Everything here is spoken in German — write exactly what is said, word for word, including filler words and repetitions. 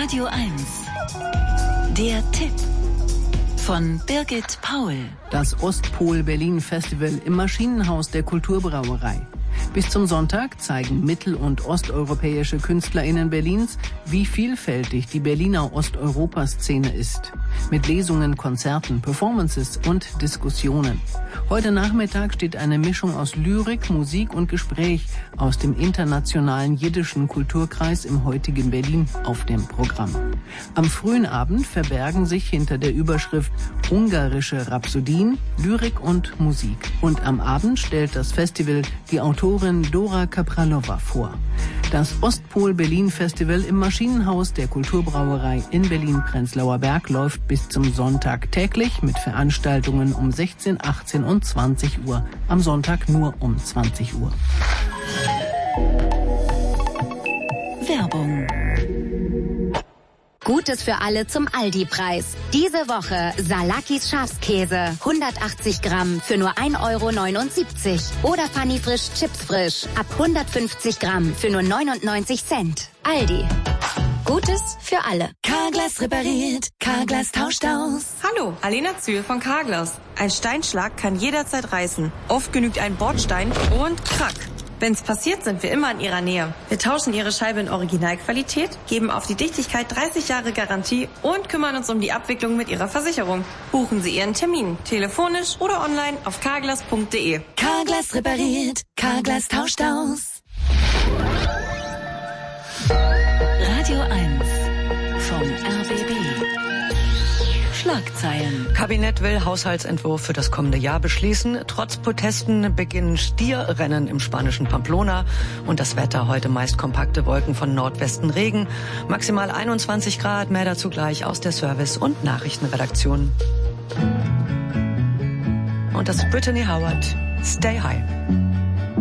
Radio eins. Der Tipp von Birgit Paul. Das Ostpol Berlin Festival im Maschinenhaus der Kulturbrauerei. Bis zum Sonntag zeigen mittel- und osteuropäische KünstlerInnen Berlins, wie vielfältig die Berliner Osteuropa-Szene ist. Mit Lesungen, Konzerten, Performances und Diskussionen. Heute Nachmittag steht eine Mischung aus Lyrik, Musik und Gespräch aus dem internationalen jiddischen Kulturkreis im heutigen Berlin auf dem Programm. Am frühen Abend verbergen sich hinter der Überschrift Ungarische Rhapsodien, Lyrik und Musik. Und am Abend stellt das Festival die Autorin Dora Kapralova vor. Das Ostpol Berlin Festival im Maschinenhaus der Kulturbrauerei in Berlin-Prenzlauer Berg läuft bis zum Sonntag täglich mit Veranstaltungen um sechzehn, achtzehn und zwanzig Uhr. Am Sonntag nur um zwanzig Uhr. Werbung. Gutes für alle zum Aldi-Preis. Diese Woche Salakis Schafskäse, hundertachtzig Gramm für nur ein Euro neunundsiebzig. Oder Funny Frisch Chips Frisch, ab hundertfünfzig Gramm für nur neunundneunzig Cent. Aldi. Gutes für alle. Carglass repariert, Carglass tauscht aus. Hallo, Alena Zühl von Carglass. Ein Steinschlag kann jederzeit reißen. Oft genügt ein Bordstein und krack. Wenn's passiert, sind wir immer in Ihrer Nähe. Wir tauschen Ihre Scheibe in Originalqualität, geben auf die Dichtigkeit dreißig Jahre Garantie und kümmern uns um die Abwicklung mit Ihrer Versicherung. Buchen Sie Ihren Termin, telefonisch oder online auf carglass punkt de. Carglass repariert, Carglass tauscht aus. Radio eins vom R B B. Schlagzeilen. Kabinett will Haushaltsentwurf für das kommende Jahr beschließen. Trotz Protesten beginnen Stierrennen im spanischen Pamplona. Und das Wetter heute meist kompakte Wolken von Nordwesten Regen. Maximal einundzwanzig Grad, mehr dazu gleich aus der Service- und Nachrichtenredaktion. Und das ist Brittany Howard. Stay High.